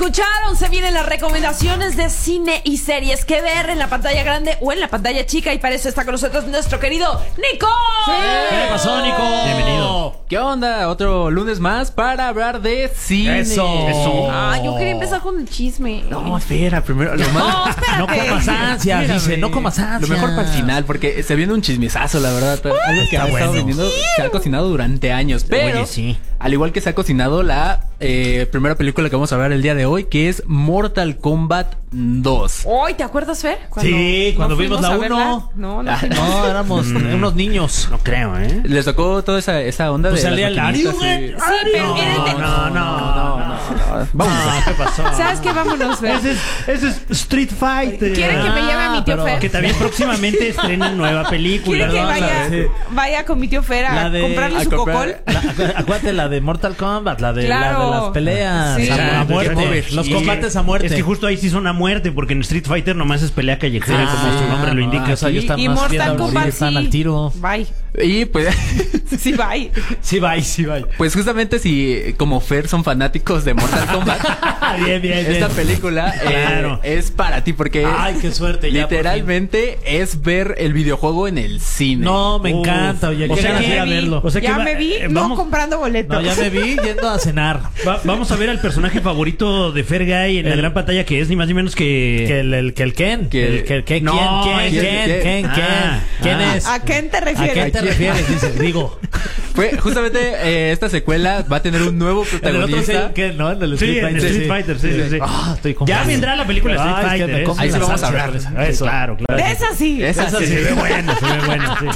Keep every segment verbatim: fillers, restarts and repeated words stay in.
escucharon, se vienen las recomendaciones de cine y series que ver en la pantalla grande o en la pantalla chica. Y para eso está con nosotros nuestro querido Nico. Sí. ¿Qué pasó, Nico? Bienvenido. ¿Qué onda? Otro lunes más para hablar de cine. Eso. Eso. Ah, yo quería empezar con el chisme. No, espera, primero lo más... No, espérate. No comas ansias, Mírame. dice, no comas ansias. Lo mejor para el final, porque se viene un chismesazo, la verdad. Algo que Está ha estado bueno. vendiendo, se ha cocinado durante años. Pero, Oye, sí. al igual que se ha cocinado la eh, primera película que vamos a ver el día de hoy, que es Mortal Kombat dos. Hoy, ¿te acuerdas, Fer? Sí, cuando fuimos vimos la a verla. uno. No, no. Ah, fuimos. No, éramos unos niños. No creo, ¿eh? Les tocó toda esa, esa onda Pues de salía las el Ariu, maquinitas, güey. sí. Sí, pero era el de- No, no, no, no. Vamos. No, ¿qué pasó? ¿Sabes qué? Vámonos, Fer. Ese es, ese es Street Fighter. ¿Quieren que me lleve a mi tío pero Fer? Que también próximamente estrenan nueva película. ¿Quieren que ¿no? vaya, Sí. vaya con mi tío Fer a La de- comprarle a su comprar- cocol? La- acu- acuérdate la de Mortal Kombat, la de, Claro. la de las peleas Sí. a, a Ah, muerte, pobre. los Y combates a muerte. Es que justo ahí sí son a muerte, porque en Street Fighter nomás es pelea callejera, Ah, como su nombre lo no, indica. o sea, ellos están Y más Mortal bien a morir, Kombat están sí. al tiro. Bye. Y pues, Sí, bye. Sí, bye, sí, bye. pues justamente si como Fer son fanáticos de Mortal Kombat, bien, bien, esta bien. película eh, Claro. es para ti porque Ay, qué suerte. ya, por fin. literalmente es ver el videojuego en el cine. No, me Uf. encanta. Oye, O qué sea ganas de que- ir a verlo. o sea que Ya va- me vi, eh, no vamos- comprando boletos. No, ya me vi yendo a cenar. Va- vamos a ver al personaje favorito de Fergay en la El- gran pantalla, que es ni más ni menos que... Que el, el, que el Ken. Que- el, que, que, No, ¿quién, quién, ese- quién, quién, Ah, quién? ¿Quién ah. es? ¿A quién te ¿A refieres? quién te ¿A quién? refieres? Dice, digo. Fue justamente eh, esta secuela va a tener un nuevo En el otro sí, protagonista. ¿qué? ¿No? En el Sí, Street en Fighter. Street Fighter, sí, sí, sí. Ah, estoy con Ya ganas. vendrá la película Street Ay, es que Fighter. me ¿eh? come Ahí sí las vamos a ansias. hablar de esa. Ah, eso, claro, claro. De esa sí. Esa Esa sí. se ve buena, se ve buena, sí.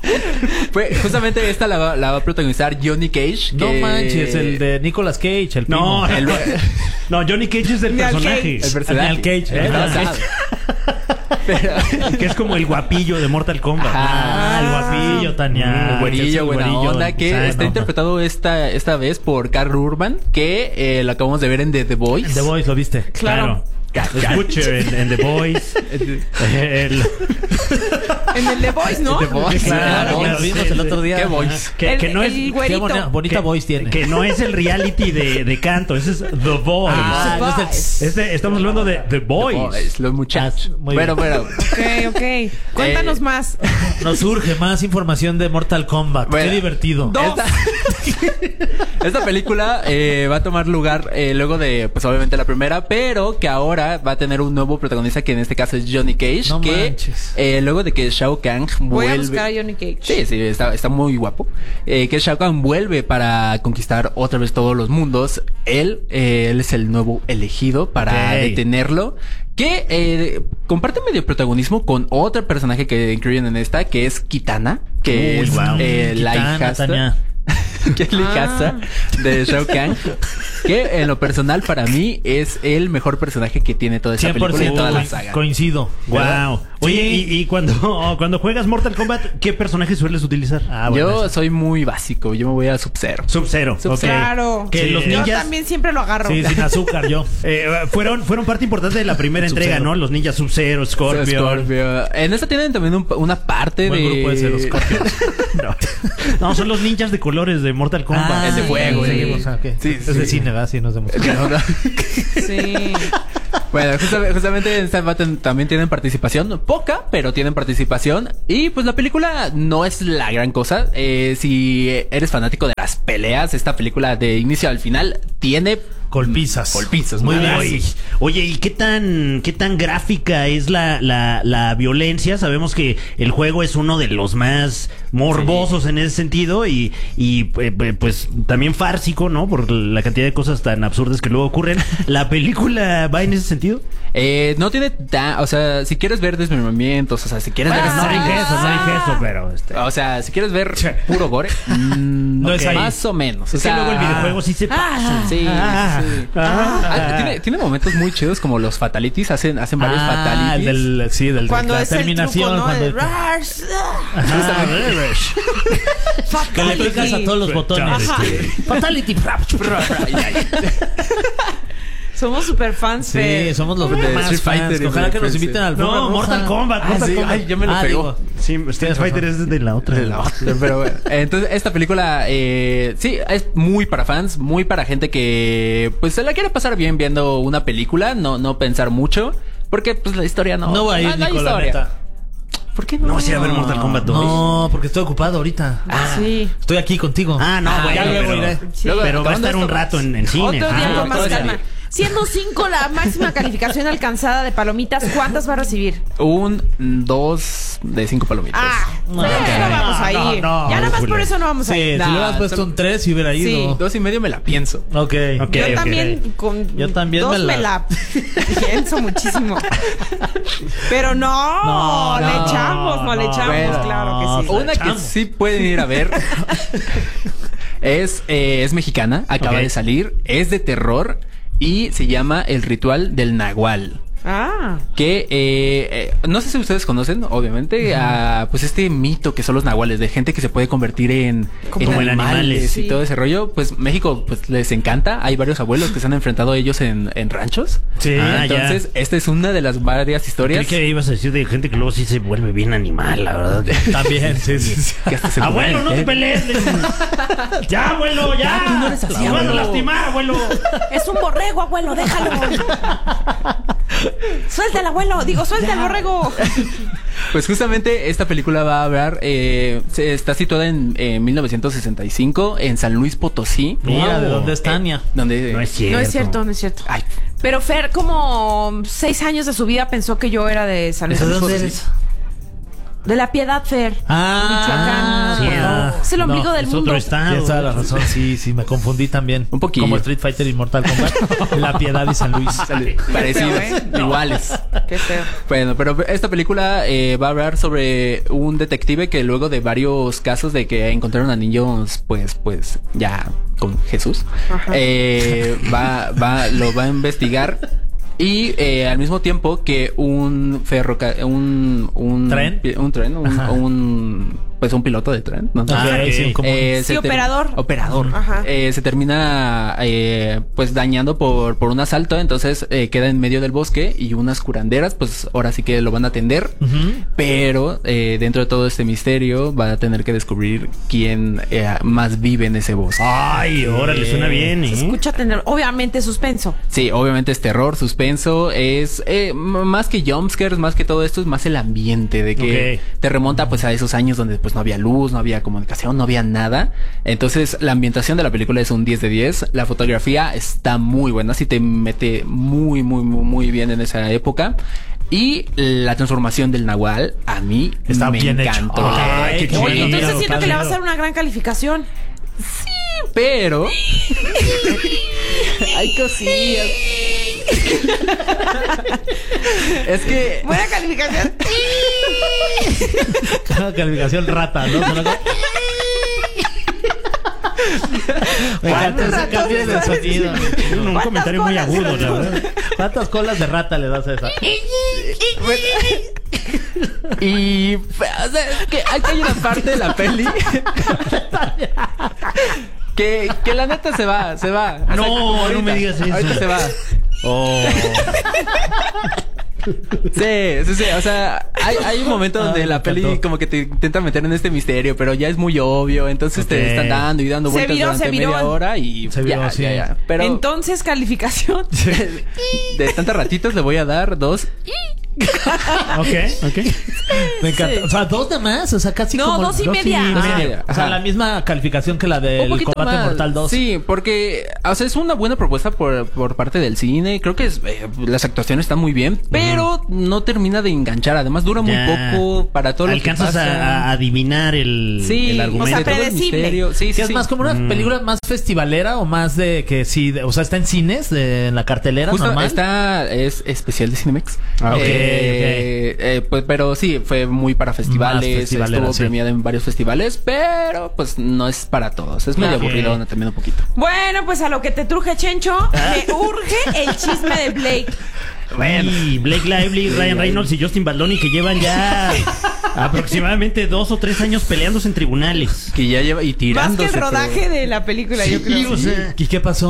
Fue justamente esta la va, la va a protagonizar Johnny Cage. No que- manches, el de Nicolas Cage, el No, primo. el, no, Johnny Cage es el Ni al personaje. el personaje. Al Cage, Eh, al no, Cage. pero- Que es como el guapillo de Mortal Kombat. Ajá. Ah, el guapillo, Tania. Mm, güerillo, que es el buena güerillo. onda, que Exacto. está interpretado esta, esta vez por Carl Urban, que eh, lo acabamos de ver en The, The Voice. The Voice, ¿lo viste? Claro. Es Butcher en, en The Boys. El- En el The Voice, ¿no? The Voice. Claro, Voice. lo vimos el otro día. ¿Qué Voice? que, El- que no es... el Qué güerito. buena- bonita que- voice tiene. Que no es el reality de, de canto, ese es The Voice. Ah, The no es el- Voice. Este, estamos hablando de The The Boys. Voice, los muchachos. Ah, muy Bueno, bien. bueno. Ok, ok. Cuéntanos Eh, más. Nos surge más información de Mortal Kombat. Bueno. Qué divertido. Dos. Esta, esta película eh, va a tomar lugar eh, luego de, pues obviamente la primera, pero que ahora va a tener un nuevo protagonista que en este caso es Johnny Cage, No que manches. eh, luego de que Shao Kahn Voy vuelve, a buscar a Johnny Cage. sí, sí, está, está muy guapo, eh, que Shao Kahn vuelve para conquistar otra vez todos los mundos. Él, eh, él es el nuevo elegido para Ok. detenerlo. Que eh, comparte medio protagonismo con otro personaje que incluyen en esta, que es Kitana, que Uy, es wow. eh, la Kitana, hijastra. Tania. Que es la hijastra de Shao Kahn, que en lo personal para mí es el mejor personaje que tiene toda esta cien por película y ciento toda la co- saga. coincido. ¿verdad? Wow. Oye, Sí. y, y cuando, cuando juegas Mortal Kombat, ¿qué personaje sueles utilizar? Ah, bueno, Yo eso. soy muy básico, yo me voy a Sub-Zero. Sub-Zero. Sub-Zero. ok. Claro. Que Sí. los Yo ninjas también siempre lo agarro. Sí, sin azúcar yo. eh, fueron, fueron parte importante de la primera entrega, Sub-Zero. ¿no? Los ninjas Sub-Zero, Scorpio. Scorpio. En esta tienen también un- una parte Buen de... grupo ese, los Scorpions. No. No, son los ninjas de colores de Mortal Kombat. Ah, es de fuego, sí. sí. Seguimos, ah, ok. Sí, Es de sí. cine, ¿verdad? Sí, no es de música. No, no. Sí. Bueno, justamente, justamente en esta parte también tienen participación, poca, pero tienen participación. Y pues la película no es la gran cosa. Eh, si eres fanático de las peleas, esta película de inicio al final tiene Golpizas. Golpizas, Muy muy bien. Oye, oye, ¿y qué tan, qué tan gráfica es la, la, la violencia? Sabemos que el juego es uno de los más morbosos en ese sentido y, y eh, pues también fársico, ¿no? Por la cantidad de cosas tan absurdas que luego ocurren. ¿La película va en ese sentido? Eh, no tiene tan... O sea, si quieres ver desmembramientos, o sea, si quieres ver... Ah, No dije eso, no dije eso, pero... Este... O sea, si quieres ver puro gore, mm, No es ahí. más o menos. O Es que sea, luego el videojuego sí se pasa. Sí, Ah, sí. ah, Ah, tiene, tiene momentos muy chidos como los fatalities, hacen, hacen varios Ah, fatalities. el del, sí, del Cuando la es el terminación. truco, ¿no? cuando El Rush. ah, que le picas a todos los botones. Ajá. Fatality. Somos super fans. Sí, Fer. somos los De más Street fans. Fighter y Ojalá de que nos Prince. inviten al No, Alfombra Mortal Roja. Kombat, Ah, Mortal sí, Kombat. Ay, ya me lo Ah, pegó. digo, Sí, Street Fighter es de la otra. De la otra, pero bueno. Entonces, esta película, eh, sí, es muy para fans, muy para gente que, pues, se la quiere pasar bien viendo una película, no, no pensar mucho, porque, pues, la historia no... No va a ir, no hay Nico, la historia. neta. ¿Por qué no? No vas a ir a ver Mortal Kombat dos. No, porque estoy ocupado ahorita. Ah, sí. Estoy aquí contigo. Ah, no, Ah, bueno, ya luego pero, iré. Sí. Luego, pero va a acabando estar un esto, rato en, en cine. Otro día Ah, con más todo calma. sería. Siendo cinco la máxima calificación alcanzada de palomitas, ¿cuántas va a recibir? Un dos de cinco palomitas. Ah, No, pero ok. no vamos a No, ir. no, ya nada más Julio. por eso no vamos a Sí, ir. si Nah, le hubieras puesto solo- un tres y hubiera ido. Sí. Dos y medio me la pienso. Ok. Ok, Yo ok. también con Yo también dos me la- me la pienso muchísimo. Pero no, No, le no, echamos, no, le no, echamos, bueno. claro que sí. Una que echamos. sí pueden ir a ver es, eh, es mexicana, acaba Ok. de salir, es de terror y se llama El Ritual del Nahual. Ah, Que eh, eh, no sé si ustedes conocen, obviamente, a pues este mito que son los nahuales, de gente que se puede convertir en, Como en en animales, animales, y sí. todo ese rollo. Pues México pues les encanta. Hay varios abuelos que se han enfrentado a ellos en, en ranchos. Sí. Ah, ya. Entonces, esta es una de las varias Creí historias que ibas a decir de gente que luego sí se vuelve bien animal, la verdad. También, sí, sí, sí. que hasta se Abuelo, no te convierten. pelees. Ya, abuelo, ya. tú no eres así, La van a abuelo. lastimar, abuelo. es un borrego, abuelo, déjalo. Suelta el abuelo, digo, suelta el borrego. Pues justamente esta película va a hablar, eh, se- está situada en eh, mil novecientos sesenta y cinco en San Luis Potosí. Mira, Wow. ¿de dónde es Tania? Donde No es cierto. No es cierto, no es cierto. Ay, Pero Fer, como seis años de su vida pensó que yo era de San Luis ¿De dónde Potosí. eres? De la Piedad, Fer. Ah, Michoacán. sí, ah. Es el ombligo No, del Es mundo. otro estado. Tienes toda la razón, sí, sí, me confundí también. Un poquillo. Como Street Fighter y Mortal Kombat. La Piedad y San Luis. sale- parecidos, feo, ¿eh? iguales. Qué feo. Bueno, pero esta película eh, va a hablar sobre un detective que luego de varios casos de que encontraron a niños, pues, pues, ya con Jesús, Ajá. eh, va, va, lo va a investigar. Y eh, al mismo tiempo que un ferrocarril, un, un ¿Tren? pi- un tren, un, Ajá. un pues un piloto de tren, ¿no? Ah, Ok. sí, como- Eh, Sí, se ter- operador. Operador. Ajá. Eh, se termina eh, pues dañando por, por un asalto, entonces eh, queda en medio del bosque y unas curanderas pues ahora sí que lo van a atender, Ujú. pero eh, dentro de todo este misterio va a tener que descubrir quién eh, más vive en ese bosque. Ay, órale, suena bien, Se ¿eh? escucha tener, obviamente, suspenso. Sí, obviamente es terror, suspenso, es eh, m- más que jumpscares, más que todo esto, es más el ambiente de que Ok. te remonta pues a esos años donde pues no había luz, no había comunicación, no había nada. Entonces la ambientación de la película es un diez de diez, la fotografía está muy buena, sí te mete muy, muy, muy, muy bien en esa época. Y la transformación del Nahual a mí Está me bien hecho. encantó. Ay, qué Oye, bueno, entonces mira, siento que le va a Octavio. hacer una gran calificación. Pero hay cosillas. Es que Buena calificación. Calificación rata, ¿no? Suena como- Me encanta ese ratos cambio de estás sonido. Un, un comentario muy colas agudo, de la verdad. ¿Cuántas colas de rata le das a esa? Y o sea, es que hay, hay una parte de la peli que, que la neta se va, se va. O sea, No, como ahorita, no me digas eso. Ahorita se va. Oh. Sí, sí, sí. O sea, hay, hay un momento donde Ay, la me peli encantó. como que te intenta meter en este misterio, pero ya es muy obvio. Entonces Ok. te están dando y dando Se vueltas viró, durante se viró. media hora y Se viró, ya, sí. ya, ya. Pero Entonces, calificación. de tantas ratitas le voy a dar dos. Ok, ok. Me encanta. Sí. O sea, dos de más. O sea, casi No, como. dos y dos media. dos y Ah, media. o sea, Ajá. la misma calificación que la Un del poquito Combate más. Mortal dos. Sí, porque, o sea, es una buena propuesta por, por parte del cine. Creo que es, eh, las actuaciones están muy bien, pero no termina de enganchar. Además, dura muy Ya. poco para todo lo que Alcanzas pasa. a, a adivinar el, Sí, el o argumento. sea, O sea, todo el predecible. misterio. Sí, sí, Que es sí. más como una Mm. película más festivalera o más de que sí, de- o sea, está en cines, de- en la cartelera Justo normal. está, es especial de Cinemex. Ah, ok, Eh, eh, pues, pero sí, fue muy para festivales, Más festivalera, estuvo sí. premiada en varios festivales, pero pues no es para todos. Es medio Ok. aburrido también un poquito. Bueno, pues a lo que te truje, Chencho, me urge el chisme de Blake. Y Blake Lively, Ryan Reynolds y Justin Baldoni que llevan ya aproximadamente dos o tres años peleándose en tribunales. Que ya lleva y Más que tirándose. el pero- rodaje de la película, yo creo. Sí, o sea, ¿Y qué pasó?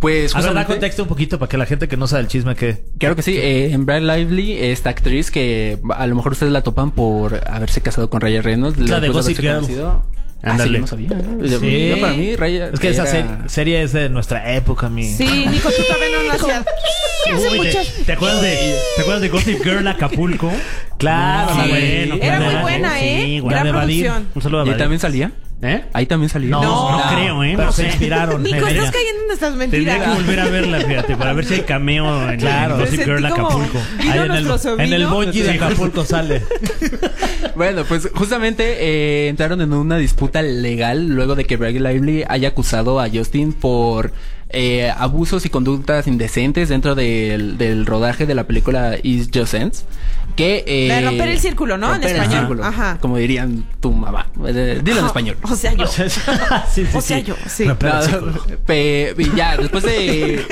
Pues A ver, da justamente... contexto un poquito para que la gente que no sabe el chisme que... Claro que sí, eh, en Blake Lively, esta actriz que a lo mejor ustedes la topan por haberse casado con Ryan Reynolds. La de después Gossip haberse Girl. conocido. Ah, sí, Ándale. yo no sabía. Yo- Sí. yo para mí, Ryan Es que esa era- serie, serie es de nuestra época, mi... Sí, Nico, tú todavía no nacías. Uy, ¿te, ¿te acuerdas de ¿Te acuerdas de Gossip Girl Acapulco? Claro, No, sí. bueno, Era claro. muy buena, Sí, ¿eh? güey. Gran de Vadir. producción. Un saludo a ¿Y ahí Vadir. también salía? ¿Eh? Ahí también salía. No, No, no. creo, ¿eh? Pero No se sé. inspiraron. Nico, en estás ella. cayendo en estas Tendría que mentiras. volver a verla, fíjate, para ver si hay cameo en, Claro. en Me Gossip sentí Girl como- Acapulco. ¿Vino Ahí en el, nuestro sobrino? en el bungee de Sí. Acapulco sale. Bueno, pues justamente eh, entraron en una disputa legal luego de que Blake Lively haya acusado a Justin por eh, abusos y conductas indecentes dentro del, del rodaje de la película Is Just Ends. Que, eh, La de romper el círculo, ¿no? En romper el español. círculo, Ajá. como dirían tu mamá. Eh, dilo en español. O sea, yo. sí, sí, O sea, sí. yo, sí. Romper el No, círculo. pe- y ya, después de...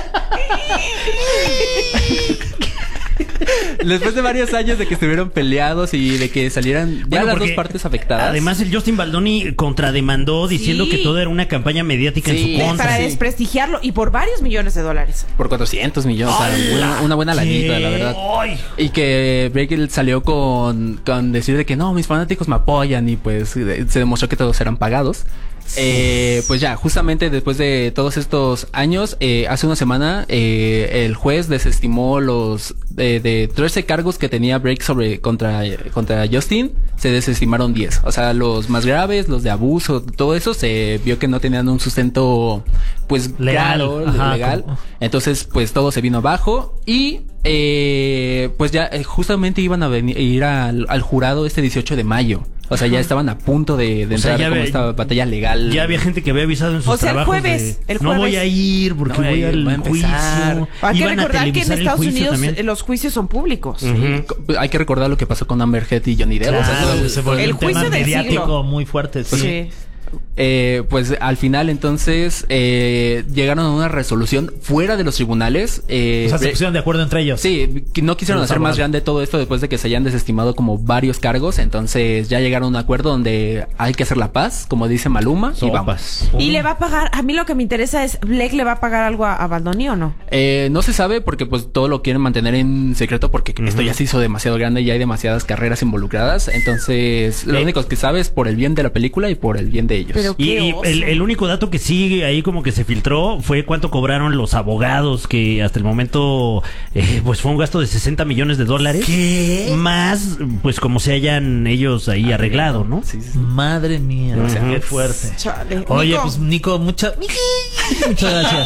Después de varios años de que estuvieron peleados y de que salieran ya Bueno, las porque dos partes afectadas. Además, el Justin Baldoni contrademandó diciendo Sí. que todo era una campaña mediática Sí. en su contra. Para sí. desprestigiarlo y por varios millones de dólares. por cuatrocientos millones, o sea, una, una buena lanita, la verdad. Ay. Y que Blake salió con, con decir de que no, mis fanáticos me apoyan y pues eh, se demostró que todos eran pagados. Eh, pues ya, justamente después de todos estos años, eh, hace una semana eh, el juez desestimó los de, de trece cargos que tenía Blake sobre contra, contra Justin, se desestimaron diez. O sea, los más graves, los de abuso, todo eso se vio que no tenían un sustento pues Legal. claro, Ajá, legal. como- Entonces, pues todo se vino abajo y eh, pues ya eh, justamente iban a venir ir al, al jurado este dieciocho de mayo. O sea, ya estaban a punto de, de O sea, entrar ya como ve- esta batalla legal. Ya había gente que había avisado en sus O sea, el trabajos jueves, de, el no voy jueves. a ir porque No voy a voy ir, al va a empezar". juicio. Hay que Iban a recordar que en televisar el Estados juicio Unidos también. eh, los juicios son públicos. Ujú. Hay que recordar lo que pasó con Amber Heard y Johnny Depp. O sea, Claro, todo- se volvió el un juicio tema del mediático siglo. muy fuerte. Sí. Sí. eh, pues al final entonces eh, llegaron a una resolución fuera de los tribunales. Eh, O sea, se Bre- pusieron de acuerdo entre ellos. Sí, que no quisieron Los hacer más abogados. grande todo esto después de que se hayan desestimado como varios cargos. Entonces ya llegaron a un acuerdo donde hay que hacer la paz, como dice Maluma, y vamos. Sopas. Y le va a pagar, a mí lo que me interesa es, ¿Blake le va a pagar algo a, a Baldoni o no? Eh, no se sabe porque pues todo lo quieren mantener en secreto porque esto ya se hizo demasiado grande y hay demasiadas carreras involucradas. Entonces lo Eh. único que sabe es por el bien de la película y por el bien de ellos. Pero Y, qué y oso. el, el único dato que sigue ahí como que se filtró fue cuánto cobraron los abogados, que hasta el momento eh, pues fue un gasto de sesenta millones de dólares. ¿Qué? Más pues como se hayan ellos ahí arreglado, ¿no? Sí, sí, sí. Madre mía, Ujú. qué fuerte. Chale. Oye, Nico, pues Nico, muchas muchas gracias.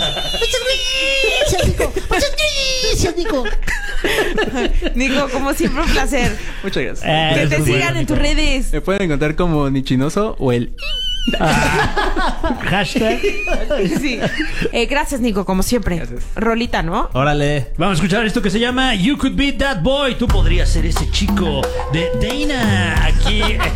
Nico, como siempre, un placer. Muchas gracias. Eh, Que es te muy sigan bueno, en tus Nico. redes. Me pueden encontrar como Nichinoso o el... Hashtag. Sí. Eh, gracias, Nico, como siempre. Gracias. Rolita, ¿no? Órale. Vamos a escuchar esto que se llama You Could Be That Boy. Tú podrías ser ese chico de Dana. Aquí